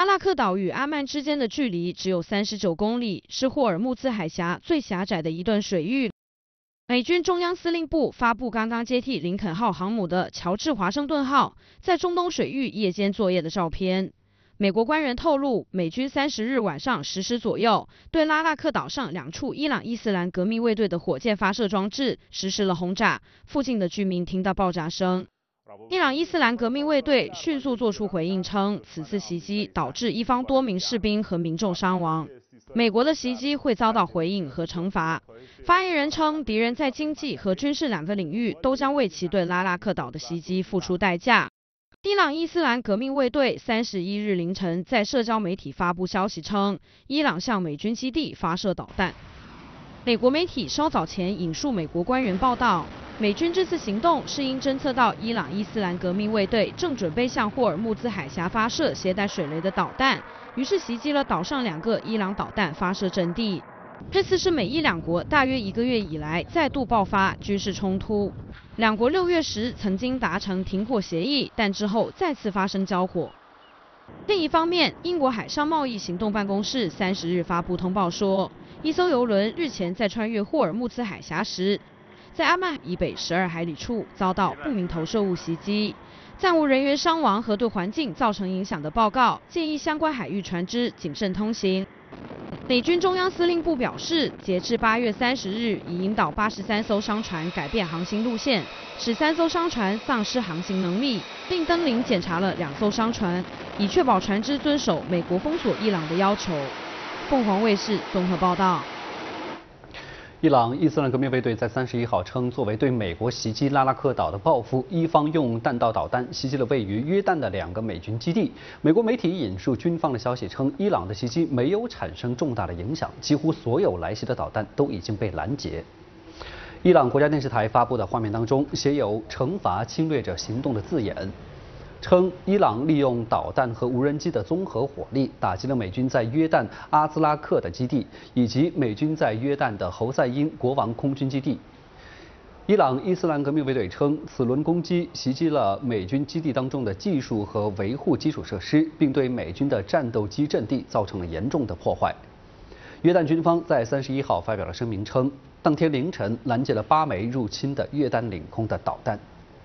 拉克岛与阿曼之间的距离只有39公里，是霍尔木兹海峡最狭窄的一段水域。美军中央司令部发布刚刚接替林肯号航母的乔治华盛顿号在中东水域夜间作业的照片。美国官员透露，美军30日晚上10时左右，对拉拉克岛上2处伊朗伊斯兰革命卫队的火箭发射装置实施了轰炸，附近的居民听到爆炸声。伊朗伊斯兰革命卫队迅速做出回应称，此次袭击导致伊方多名士兵和民众伤亡。美国的袭击会遭到回应和惩罚。发言人称，敌人在经济和军事2个领域都将为其对拉拉克岛的袭击付出代价。伊朗伊斯兰革命卫队31日凌晨在社交媒体发布消息称，伊朗向美军基地发射导弹。美国媒体稍早前引述美国官员报道，美军这次行动是因侦测到伊朗伊斯兰革命卫队正准备向霍尔木兹海峡发射携带水雷的导弹，于是袭击了岛上2个伊朗导弹发射阵地。这次是美伊两国大约1个月以来再度爆发军事冲突。两国6月时曾经达成停火协议，但之后再次发生交火。另一方面，英国海上贸易行动办公室30日发布通报说，一艘邮轮日前在穿越霍尔木兹海峡时，在阿曼以北12海里处遭到不明投射物袭击，暂无人员伤亡和对环境造成影响的报告，建议相关海域船只谨慎通行。美军中央司令部表示，截至8月30日，已引导83艘商船改变航行路线，使3艘商船丧失航行能力，并登临检查了2艘商船，以确保船只遵守美国封锁伊朗的要求。凤凰卫视综合报道。 伊朗伊斯兰革命卫队在31号称，作为对美国袭击拉拉克岛的报复，伊方用弹道导弹袭击了位于约旦的2个美军基地。美国媒体引述军方的消息称，伊朗的袭击没有产生重大的影响，几乎所有来袭的导弹都已经被拦截。伊朗国家电视台发布的画面当中写有"惩罚侵略者行动"的字眼。称伊朗利用导弹和无人机的综合火力打击了美军在约旦阿兹拉克的基地，以及美军在约旦的侯赛因国王空军基地。伊朗伊斯兰革命卫队称，此轮攻击袭击了美军基地当中的技术和维护基础设施，并对美军的战斗机阵地造成了严重的破坏。约旦军方在31号发表了声明称，当天凌晨拦截了8枚入侵的约旦领空的导弹。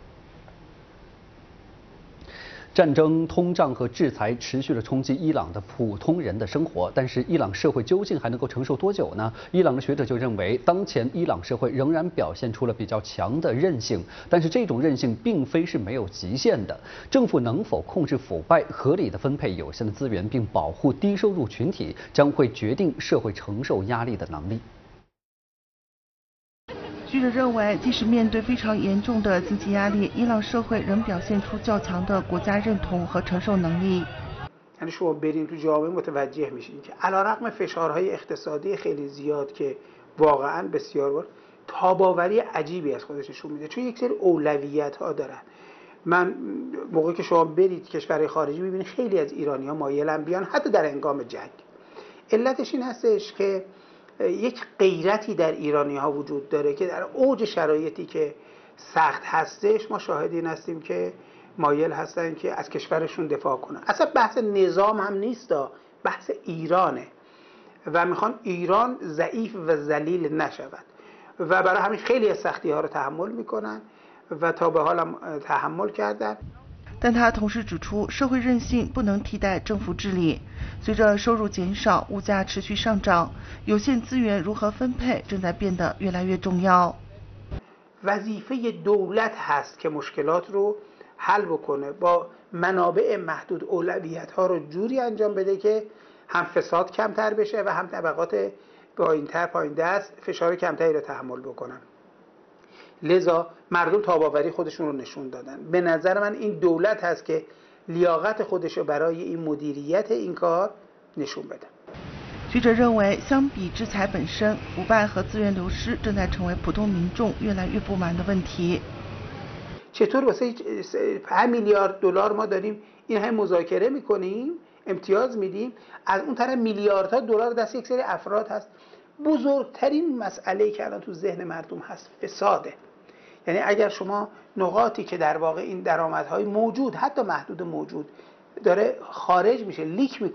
战争、通胀和制裁持续地冲击伊朗的普通人的生活，但是伊朗社会究竟还能够承受多久呢？伊朗的学者就认为，当前伊朗社会仍然表现出了比较强的韧性，但是这种韧性并非是没有极限的。政府能否控制腐败、合理地分配有限的资源，并保护低收入群体，将会决定社会承受压力的能力。 学者认为，即使面对非常严重的经济压力，伊朗社会仍表现出较强的国家认同和承受能力。 یعنی شما برین تو جامعه متوجه میشین که علیرغم فشارهای اقتصادی خیلی زیاد که واقعا بسیار تاباوری عجیبی از خودش نشون میده، چون یک سری اولویت‌ها دارن. من موقعی که شما برید کشور خارجی میبینید خیلی از ایرانی‌ها مایلن بیان حتی در هنگام جنگ. علتش این هستش که یک غیرتی در ایرانی ها وجود داره که در اوج شرایطی که سخت هستش ما شاهد این هستیم که مایل هستن که از کشورشون دفاع کنن. اصلا بحث نظام هم نیست، بحث ایرانه و میخوان ایران ضعیف و ذلیل نشود و برای همین خیلی از سختی ها رو تحمل میکنن و تا به حال هم تحمل کردن。 但他同时指出，社会韧性不能替代政府治理。随着收入减少，物价持续上涨，有限资源如何分配正在变得越来越重要。 وظیفه دولت هست که مشکلات رو حل بکنه، با منابع محدود اولویت ها رو جوری انجام بده که هم فساد کمتر بشه و هم طبقات پایین دست فشار کمتری رو تحمل بکنن. لذا مردم تاباوری خودشون رو نشون دادن. به نظر من این دولت هست که لیاقت خودش رو برای این مدیریت این کار نشون بده. 学者认为，相比制裁本身，腐败和资源流失正在成为普通民众越来越不满的问题。 چطور واسه 5 میلیارد دلار ما داریم این همه مذاکره میکنیم، امتیاز میدیم، از اون طرف میلیاردها دلار دست یک سری افراد هست. بزرگترین مسئله‌ای که الان تو ذهن مردم هست فساده. یعنی اگر شما نقاطی که در واقع این درآمدهای موجود، حتی محدود موجود، داره خارج میشه، لیک میکنه